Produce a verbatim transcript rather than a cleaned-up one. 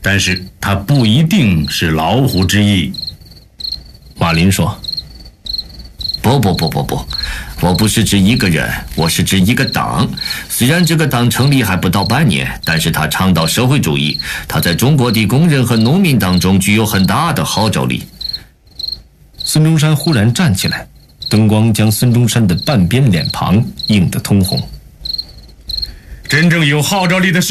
但是他不一定是老虎之一。 马林说：“ 不不不不不，我不是指一个人，我是指一个党。虽然这个党成立还不到半年，但是他倡导社会主义，他在中国的工人和农民当中具有很大的号召力。” 孙中山忽然站起来，灯光将孙中山的半边脸庞映得通红。 真正有号召力的是